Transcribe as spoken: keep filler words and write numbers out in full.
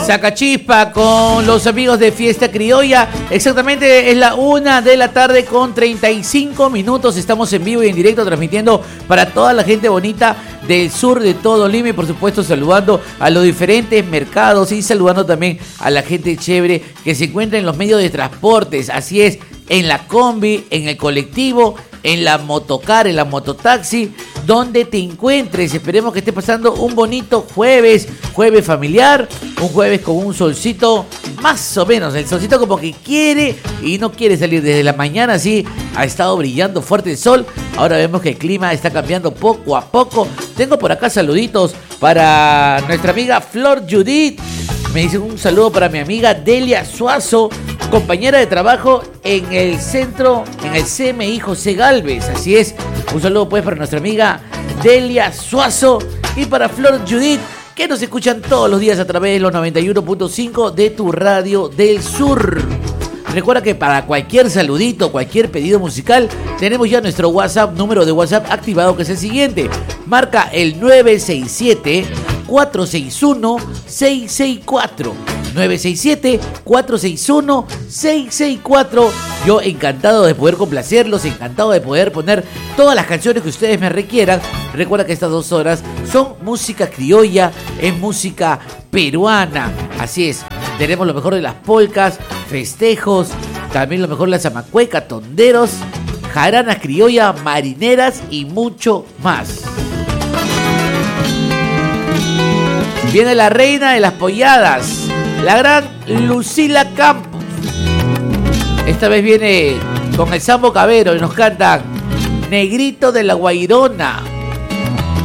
Sacachispa con los amigos de Fiesta Criolla. Exactamente es la una de la tarde con treinta y cinco minutos. Estamos en vivo y en directo transmitiendo para toda la gente bonita del sur de todo Lima y por supuesto saludando a los diferentes mercados y saludando también a la gente chévere que se encuentra en los medios de transportes. Así es, en la combi, en el colectivo, en la motocar, en la mototaxi, donde te encuentres. Esperemos que esté pasando un bonito jueves, jueves familiar, un jueves con un solcito más o menos, el solcito como que quiere y no quiere salir desde la mañana. Sí, ha estado brillando fuerte el sol. Ahora vemos que el clima está cambiando poco a poco. Tengo por acá saluditos para nuestra amiga Flor Judith. Me dice un saludo para mi amiga Delia Suazo, compañera de trabajo en el centro, en el C M I José Galvez. Así es, un saludo pues para nuestra amiga Delia Suazo y para Flor Judith, que nos escuchan todos los días a través de los noventa y uno punto cinco de tu radio del sur. Recuerda que para cualquier saludito, cualquier pedido musical, tenemos ya nuestro WhatsApp, número de WhatsApp activado, que es el siguiente. Marca el nueve seis siete, cuatro seis uno, seis seis cuatro. nueve seis siete, cuatro seis uno, seis seis cuatro. Yo encantado de poder complacerlos, encantado de poder poner todas las canciones que ustedes me requieran. Recuerda que estas dos horas son música criolla, es música peruana. Así es, tenemos lo mejor de las polcas, festejos, también lo mejor de la zamacueca, tonderos, jaranas criolla, marineras y mucho más. Viene la reina de las polladas, la gran Lucila Campos. Esta vez viene con el Sambo Cabero y nos cantan Negrito de la Guairona.